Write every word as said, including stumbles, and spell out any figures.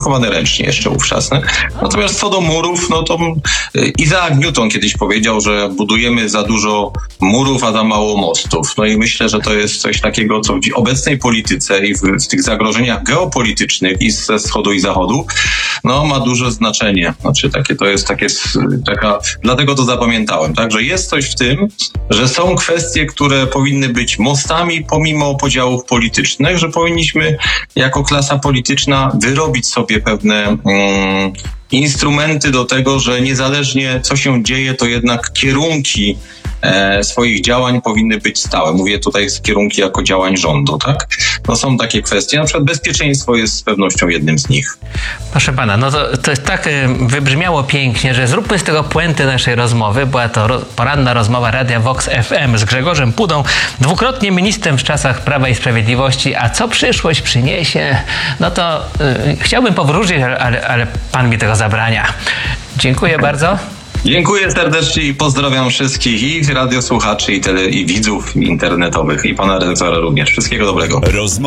produkowane ręcznie jeszcze ówczesne. Natomiast co do murów, no to Isaac Newton kiedyś powiedział, że budujemy za dużo murów, a za mało mostów. No i myślę, że to jest coś takiego, co w obecnej polityce i w, w tych zagrożeniach geopolitycznych i ze wschodu i zachodu, no ma duże znaczenie. Znaczy takie to jest takie, taka, dlatego to zapamiętałem, tak, że jest coś w tym, że są kwestie, które powinny być mostami pomimo podziałów politycznych, że powinniśmy jako klasa polityczna wyrobić sobie pewne mm, instrumenty do tego, że niezależnie co się dzieje, to jednak kierunki e, swoich działań powinny być stałe. Mówię tutaj z kierunki jako działań rządu, tak? No są takie kwestie, na przykład bezpieczeństwo jest z pewnością jednym z nich. Proszę pana, no to, to jest tak wybrzmiało pięknie, że zróbmy z tego puentę naszej rozmowy. Była to ro, poranna rozmowa Radia Vox F M z Grzegorzem Pudą, dwukrotnie ministrem w czasach Prawa i Sprawiedliwości. A co przyszłość przyniesie? No to y, chciałbym powrócić, ale, ale, ale pan mi tego zabrania. Dziękuję bardzo. Dziękuję serdecznie i pozdrawiam wszystkich i radiosłuchaczy, i, tele, i widzów internetowych, i pana redaktora również. Wszystkiego dobrego. Rozmowa.